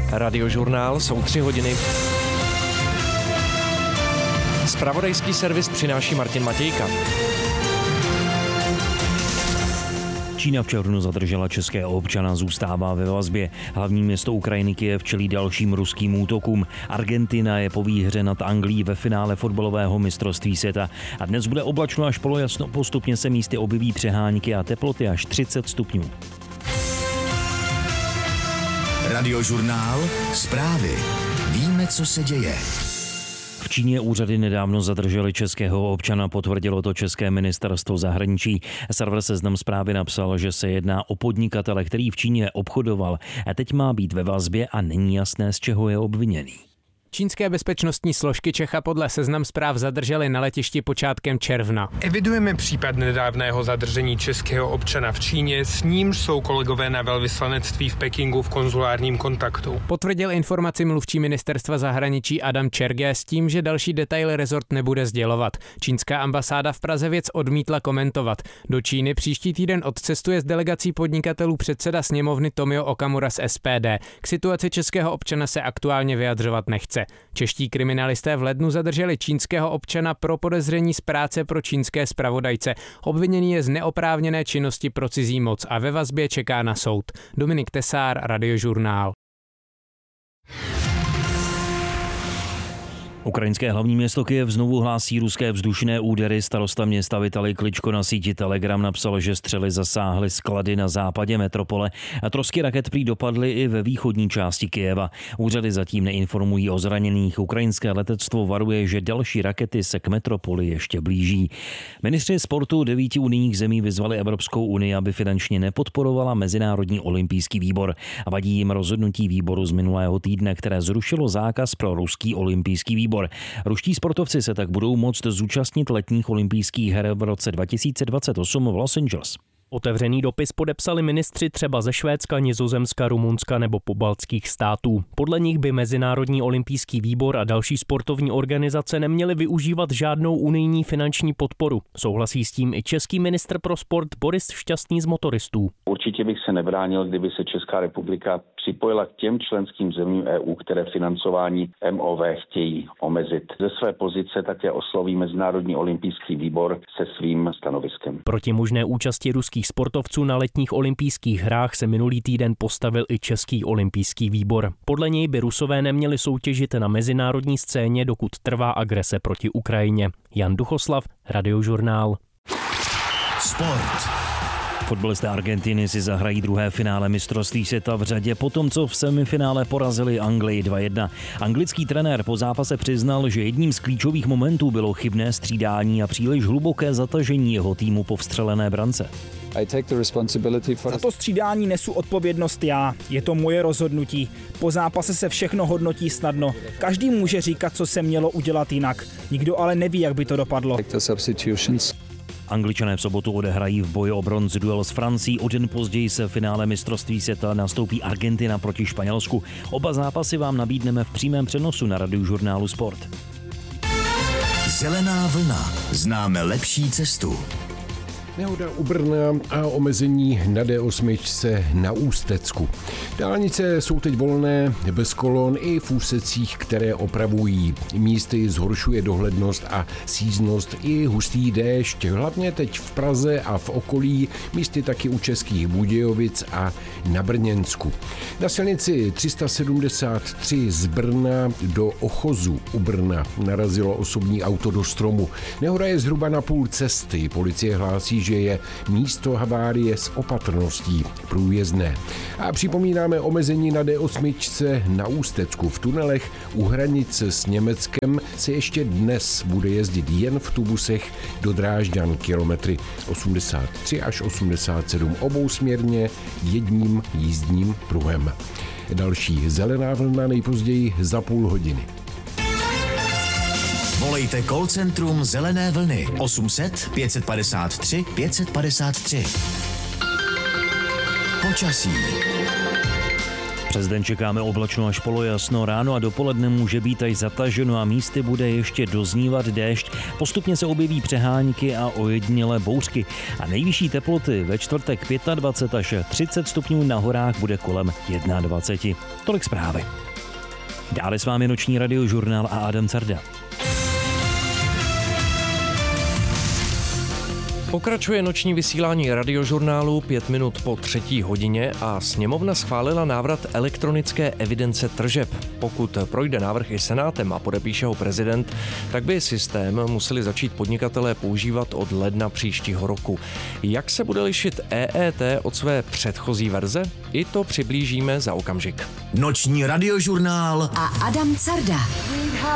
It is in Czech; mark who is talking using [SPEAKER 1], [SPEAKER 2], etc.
[SPEAKER 1] Radiožurnál, jsou 3 hodiny. Zpravodajský servis přináší Martin Matějka.
[SPEAKER 2] Čína v červnu zadržela českého občana, zůstává ve vazbě. Hlavní město Ukrajiny Kyjev čelí dalším ruským útokům. Argentina je po výhře nad Anglií ve finále fotbalového mistrovství světa. A dnes bude oblačno až polojasno, postupně se místy objeví přehánky a teploty až 30 stupňů.
[SPEAKER 3] Radiožurnál, zprávy. Víme, co se děje.
[SPEAKER 2] V Číně úřady nedávno zadrželi českého občana, potvrdilo to české ministerstvo zahraničí. Server Seznam Zprávy napsal, že se jedná o podnikatele, který v Číně obchodoval a teď má být ve vazbě a není jasné, z čeho je obviněný.
[SPEAKER 4] Čínské bezpečnostní složky Čecha podle Seznam Zpráv zadrželi na letišti počátkem června.
[SPEAKER 5] Evidujeme případ nedávného zadržení českého občana v Číně, s nímž jsou kolegové na velvyslanectví v Pekingu v konzulárním kontaktu.
[SPEAKER 4] Potvrdil informaci mluvčí ministerstva zahraničí Adam Čerge s tím, že další detaily rezort nebude sdělovat. Čínská ambasáda v Praze věc odmítla komentovat. Do Číny příští týden odcestuje s delegací podnikatelů předseda sněmovny Tomio Okamura z SPD. K situaci českého občana se aktuálně vyjadřovat nechce. Čeští kriminalisté v lednu zadrželi čínského občana pro podezření z práce pro čínské zpravodajce. Obviněný je z neoprávněné činnosti pro cizí moc a ve vazbě čeká na soud. Dominik Tesár, Radiožurnál.
[SPEAKER 2] Ukrajinské hlavní město Kyjev znovu hlásí ruské vzdušné údery. Starosta města Vitalij Kličko na síti Telegram napsal, že střely zasáhly sklady na západě metropole a trosky raket prý dopadly i ve východní části Kyjeva. Úřady zatím neinformují o zraněných. Ukrajinské letectvo varuje, že další rakety se k metropoli ještě blíží. Ministři sportu 9 unijních zemí vyzvali Evropskou unii, aby finančně nepodporovala Mezinárodní olympijský výbor. A vadí jim rozhodnutí výboru z minulého týdne, které zrušilo zákaz pro ruský olympijský výbor. Ruští sportovci se tak budou moct zúčastnit letních olympijských her v roce 2028 v Los Angeles.
[SPEAKER 6] Otevřený dopis podepsali ministři třeba ze Švédska, Nizozemska, Rumunska nebo pobaltských států. Podle nich by Mezinárodní olympijský výbor a další sportovní organizace neměly využívat žádnou unijní finanční podporu. Souhlasí s tím i český ministr pro sport Boris Šťastný z Motoristů.
[SPEAKER 7] Určitě bych se nebránil, kdyby se Česká republika připojila k těm členským zemím EU, které financování MOV chtějí omezit. Ze své pozice také osloví Mezinárodní olympijský výbor se svým stanoviskem.
[SPEAKER 6] Proti možné účasti ruských sportovců na letních olympijských hrách se minulý týden postavil i Český olympijský výbor. Podle něj by Rusové neměli soutěžit na mezinárodní scéně, dokud trvá agrese proti Ukrajině. Jan Duchoslav, Radiožurnál.
[SPEAKER 3] Sport.
[SPEAKER 2] Fotbalisté Argentiny si zahrají druhé finále mistrovství světa v řadě po tom, co v semifinále porazili Anglii 2-1. Anglický trenér po zápase přiznal, že jedním z klíčových momentů bylo chybné střídání a příliš hluboké zatažení jeho týmu po vstřelené brance.
[SPEAKER 8] Za to střídání nesu odpovědnost já. Je to moje rozhodnutí. Po zápase se všechno hodnotí snadno. Každý může říkat, co se mělo udělat jinak. Nikdo ale neví, jak by to dopadlo.
[SPEAKER 2] Angličané v sobotu odehrají v boji o bronz duel s Francií. O den později se v finále mistrovství světa nastoupí Argentina proti Španělsku. Oba zápasy vám nabídneme v přímém přenosu na Radiožurnálu Sport.
[SPEAKER 3] Zelená vlna. Známe lepší cestu.
[SPEAKER 9] Nehoda u Brna a omezení na D8 na Ústecku. Dálnice jsou teď volné, bez kolon i v úsecích, které opravují. Místy zhoršuje dohlednost a síznost i hustý déšť, hlavně teď v Praze a v okolí, místy taky u Českých Budějovic a na Brněnsku. Na silnici 373 z Brna do Ochozu u Brna narazilo osobní auto do stromu. Nehoda je zhruba na půl cesty. Policie hlásí, že je místo havárie s opatrností průjezdné. A připomínáme omezení na D8 na Ústecku. V tunelech u hranice s Německem se ještě dnes bude jezdit jen v tubusech do Drážďan kilometry 83 až 87 obousměrně jedním jízdním pruhem. Další zelená vlna nejpozději za půl hodiny.
[SPEAKER 3] Volejte call centrum Zelené vlny 800 553 553. Počasí.
[SPEAKER 2] Přes den čekáme oblačno až polojasno, ráno a dopoledne může být až zataženo a místy bude ještě doznívat déšť. Postupně se objeví přehánky a ojedinělé bouřky. A nejvyšší teploty ve čtvrtek 25 až 30 stupňů, na horách bude kolem 21. Tolik zprávy. Dále s vámi noční radiožurnál a Adam Carda.
[SPEAKER 1] Pokračuje noční vysílání radiožurnálu 5 minut po 3. hodině a sněmovna schválila návrat elektronické evidence tržeb. Pokud projde návrh i senátem a podepíše ho prezident, tak by systém museli začít podnikatelé používat od ledna příštího roku. Jak se bude lišit EET od své předchozí verze? I to přiblížíme za okamžik.
[SPEAKER 3] Noční radiožurnál
[SPEAKER 10] a Adam Carda.